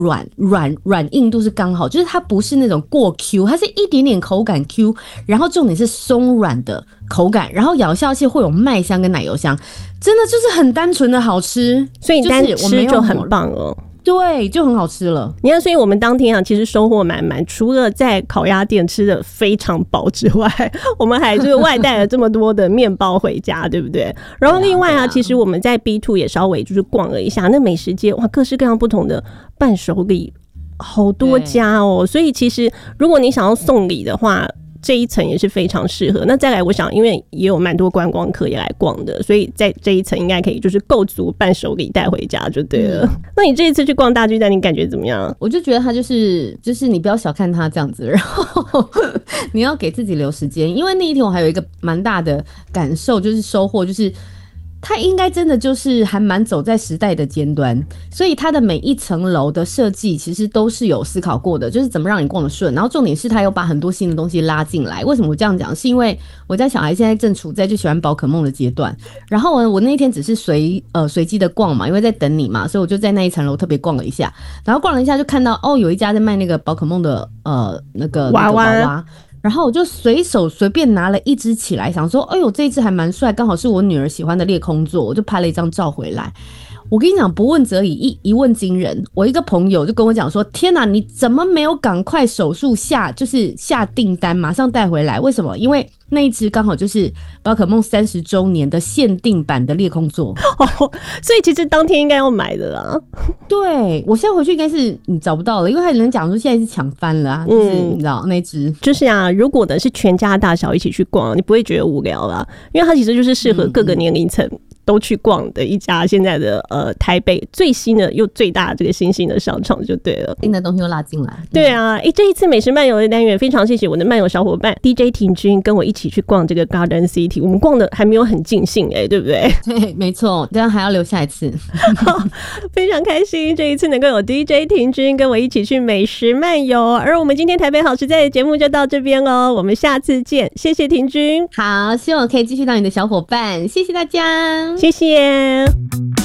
软硬度是刚好，就是它不是那种过 Q， 它是一点点口感 Q， 然后重点是松软的口感，然后咬下去会有麦香跟奶油香，真的就是很单纯的好吃， 所以单吃就很棒哦。 对，就很好吃了。 你看，所以我们当天啊，其实收获满满。除了在烤鸭店吃的非常饱之外，我们还就是外带了这么多的面包回家，对不对？然后另外啊，其实我们在 B2 也稍微就是逛了一下那美食街，哇，各式各样不同的伴手礼，好多家哦。所以其实如果你想要送礼的话，这一层也是非常适合。那再来，我想因为也有蛮多观光客也来逛的，所以在这一层应该可以就是够足伴手礼带回家就对了。那你这一次去逛大巨蛋，你感觉怎么样？ 我就觉得它就是你不要小看它这样子，然后你要给自己留时间，因为那一天我还有一个蛮大的感受，就是收获，就是它应该真的就是还蛮走在时代的尖端，所以它的每一层楼的设计其实都是有思考过的，就是怎么让你逛得顺。然后重点是它有把很多新的东西拉进来。为什么我这样讲？是因为我家小孩现在正处在就喜欢宝可梦的阶段。然后呢，我那一天只是随机的逛嘛，因为在等你嘛，所以我就在那一层楼特别逛了一下。然后逛了一下就看到有一家在卖那个宝可梦的那个娃娃。然后我就随便拿了一只起来，想说，哎呦，这一只还蛮帅，刚好是我女儿喜欢的裂空座，我就拍了一张照回来。我跟你讲，不问则已，一问惊人。我一个朋友就跟我讲说：“天哪，你怎么没有赶快手术下订单，马上带回来？为什么？因为那一只刚好就是宝可梦30周年的限定版的裂空座所以其实当天应该要买的啦。 对，我现在回去应该是你找不到了，因为还有人讲说现在是抢翻了啊，就是你知道那只就是啊，如果的是全家大小一起去逛，你不会觉得无聊啦，因为它其实就是适合各个年龄层都去逛的一家现在的台北最新的又最大的这个新兴的商场就对了， 新的东西又拉进来。 对啊，这一次美食漫游的单元非常谢谢我的漫游小伙伴 DJ 婷君跟我一起去逛这个 Garden City， 我们逛的还没有很尽兴对不对？ 对，没错，这样还要留下一次。 非常开心这一次能够有 DJ 婷君跟我一起去美食漫游，而我们今天台北好食在的节目就到这边哦，我们下次见，谢谢婷君。 好，希望我可以继续当你的小伙伴，谢谢大家。 谢谢。